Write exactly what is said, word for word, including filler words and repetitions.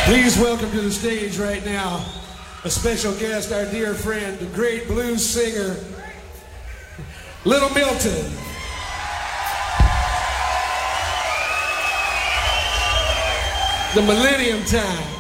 Please welcome to the stage right now a special guest, our dear friend, the great blues singer, Little Milton. The Millennium Time.